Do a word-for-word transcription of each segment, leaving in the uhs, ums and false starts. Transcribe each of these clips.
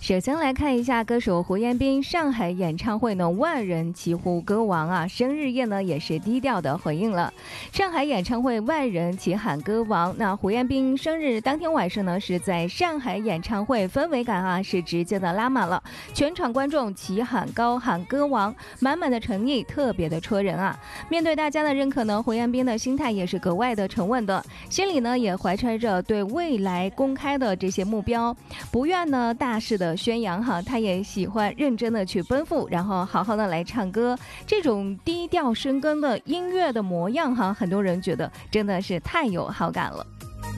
首先来看一下歌手胡彦斌上海演唱会呢，万人齐呼歌王啊，生日夜呢也是低调的回应了。上海演唱会万人齐喊歌王，那胡彦斌生日当天晚上呢是在上海演唱会，氛围感啊是直接的拉满了，全场观众齐喊高喊歌王，满满的诚意，特别的戳人啊。面对大家的认可呢，胡彦斌的心态也是格外的沉稳的，心里呢也怀揣着对未来公开的这些目标，不愿呢大肆的宣扬哈，他也喜欢认真的去奔赴，然后好好的来唱歌，这种低调深耕的音乐的模样哈，很多人觉得真的是太有好感了。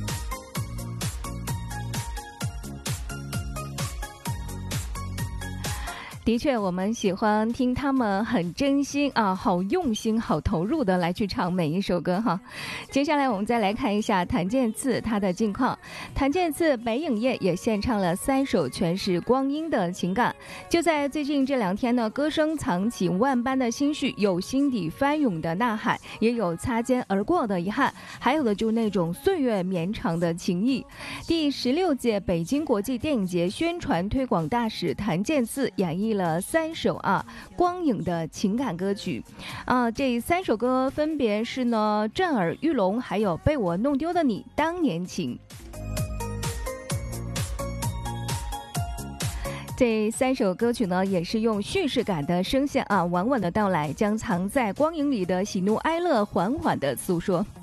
的确，我们喜欢听他们很真心啊，好用心、好投入的来去唱每一首歌哈。接下来我们再来看一下谭健次他的近况。谭健次北影业也献唱了三首全是光阴的情感。就在最近这两天呢，歌声藏起万般的心绪，有心底翻涌的呐喊，也有擦肩而过的遗憾，还有的就是那种岁月绵长的情谊。第十六届北京国际电影节宣传推广大使谭健次演绎了了三首啊光影的情感歌曲啊，这三首歌分别是呢震耳欲聋，还有被我弄丢的你，当年情。这三首歌曲呢，也是用叙事感的声线啊，稳稳的到来，将藏在光影里的喜怒哀乐缓缓的诉说。